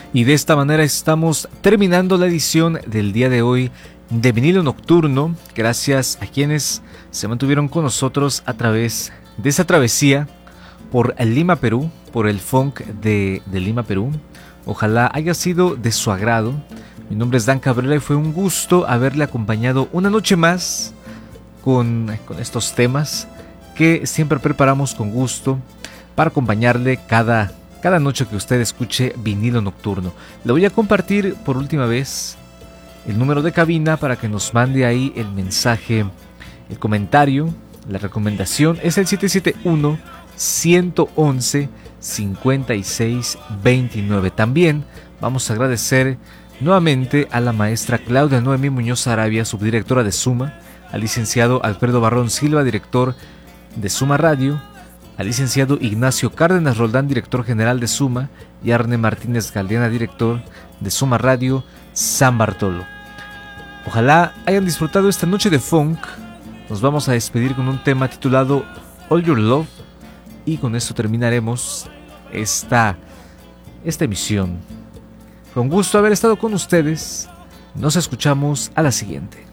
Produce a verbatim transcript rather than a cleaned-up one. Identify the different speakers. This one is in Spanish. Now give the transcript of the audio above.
Speaker 1: Y de esta manera estamos terminando la edición del día de hoy de Vinilo Nocturno. Gracias a quienes se mantuvieron con nosotros a través de esa travesía por Lima, Perú, por el funk de, de Lima, Perú. Ojalá haya sido de su agrado. Mi nombre es Dan Cabrera y fue un gusto haberle acompañado una noche más con, con estos temas que siempre preparamos con gusto para acompañarle cada, cada noche que usted escuche Vinilo Nocturno. Le voy a compartir por última vez el número de cabina para que nos mande ahí el mensaje, el comentario, la recomendación. Es el siete siete uno, uno uno uno, cinco seis dos nueve. También vamos a agradecer nuevamente a la maestra Claudia Noemí Muñoz Arabia, subdirectora de Suma, al licenciado Alfredo Barrón Silva, director de Suma Radio, al licenciado Ignacio Cárdenas Roldán, director general de Suma, y Arne Martínez Galdiana, director de Suma Radio San Bartolo. Ojalá hayan disfrutado esta noche de funk. Nos vamos a despedir con un tema titulado All Your Love y con esto terminaremos esta, esta emisión. Fue un gusto haber estado con ustedes. Nos escuchamos a la siguiente.